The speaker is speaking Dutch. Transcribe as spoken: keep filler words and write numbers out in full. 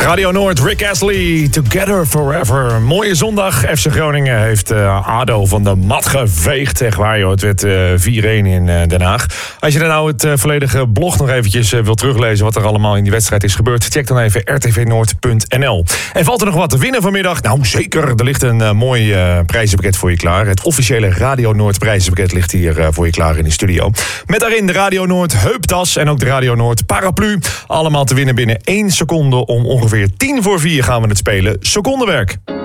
Radio Noord, Rick Astley, Together Forever. Mooie zondag. F C Groningen heeft uh, ADO van de mat geveegd. Echt waar joh, het werd uh, vier-een in uh, Den Haag. Als je dan nou het uh, volledige blog nog eventjes uh, wilt teruglezen wat er allemaal in die wedstrijd is gebeurd, check dan even r t v noord punt n l. En valt er nog wat te winnen vanmiddag? Nou zeker, er ligt een uh, mooi uh, prijzenpakket voor je klaar. Het officiële Radio Noord prijzenpakket ligt hier uh, voor je klaar in de studio. Met daarin de Radio Noord heuptas en ook de Radio Noord paraplu. Allemaal te winnen binnen één seconde. Om ongeveer tien voor vier gaan we het spelen. Secondenwerk.